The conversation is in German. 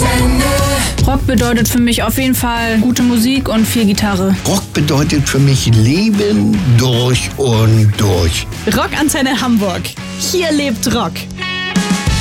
Rock bedeutet für mich auf jeden Fall gute Musik und viel Gitarre. Rock bedeutet für mich Leben durch und durch. Rockantenne Hamburg. Hier lebt Rock.